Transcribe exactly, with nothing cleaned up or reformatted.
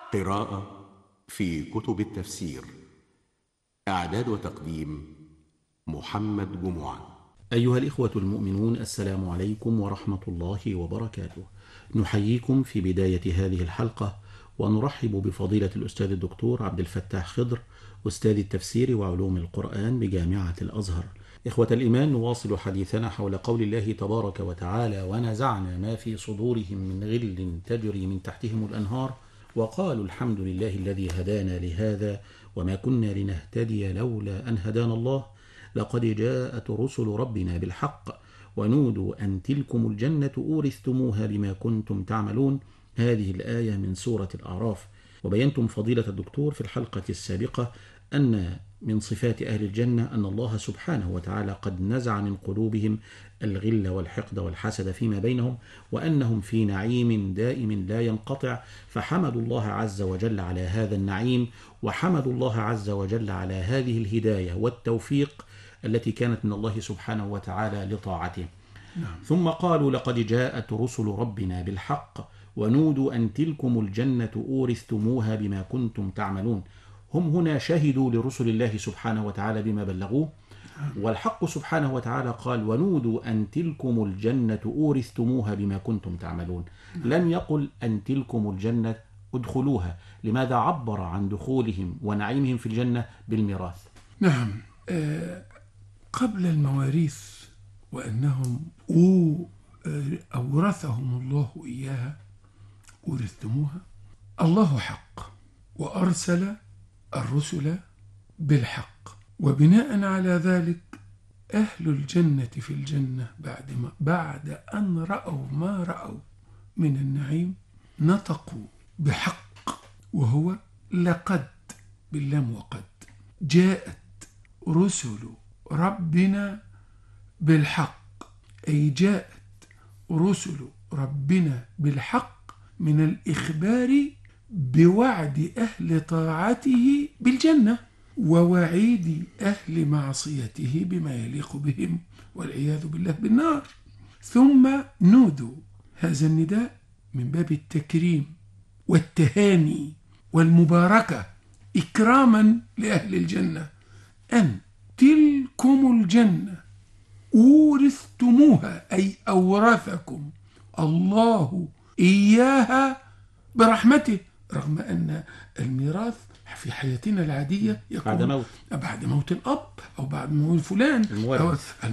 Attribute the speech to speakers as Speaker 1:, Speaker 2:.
Speaker 1: قراءة في كتب التفسير. إعداد وتقديم محمد جمعة.
Speaker 2: أيها الإخوة المؤمنون، السلام عليكم ورحمة الله وبركاته. نحييكم في بداية هذه الحلقة ونرحب بفضيلة الأستاذ الدكتور عبد الفتاح خضر، أستاذ التفسير وعلوم القرآن بجامعة الأزهر. إخوة الإيمان، نواصل حديثنا حول قول الله تبارك وتعالى: ونزعنا ما في صدورهم من غل تجري من تحتهم الأنهار وقالوا الحمد لله الذي هدانا لهذا وما كنا لنهتدي لولا أن هدانا الله لقد جاءت رسل ربنا بالحق ونودوا أن تلكم الجنة أورثتموها بما كنتم تعملون. هذه الآية من سورة الأعراف. وبينتم فضيلة الدكتور في الحلقة السابقة أن من صفات أهل الجنة أن الله سبحانه وتعالى قد نزع من قلوبهم الغل والحقد والحسد فيما بينهم، وأنهم في نعيم دائم لا ينقطع، فحمدوا الله عز وجل على هذا النعيم، وحمدوا الله عز وجل على هذه الهداية والتوفيق التي كانت من الله سبحانه وتعالى لطاعته. نعم. ثم قالوا: لقد جاءت رسل ربنا بالحق ونودوا أن تلكم الجنة أورثتموها بما كنتم تعملون. هم هنا شهدوا لرسل الله سبحانه وتعالى بما بلغوه، والحق سبحانه وتعالى قال: ونودوا أن تلكم الجنة أورثتموها بما كنتم تعملون. لم يقل أن تلكم الجنة ادخلوها. لماذا عبر عن دخولهم ونعيمهم في الجنة بالميراث؟
Speaker 3: نعم، آه قبل المواريث وأنهم أورثهم الله إياها أورثتموها. الله حق وأرسل الرسل بالحق، وبناء على ذلك أهل الجنة في الجنة بعد, ما بعد أن رأوا ما رأوا من النعيم نطقوا بحق، وهو لقد باللام وقد جاءت رسل ربنا بالحق، أي جاءت رسل ربنا بالحق من الإخبار بوعد أهل طاعته بالجنة ووعيد أهل معصيته بما يليق بهم والعياذ بالله بالنار. ثم نودوا، هذا النداء من باب التكريم والتهاني والمباركة إكراما لأهل الجنة، أن تلكم الجنة أورثتموها، أي أورثكم الله إياها برحمته، رغم أن الميراث في حياتنا العادية يكون
Speaker 2: بعد موت
Speaker 3: بعد موت الأب أو بعد موت فلان.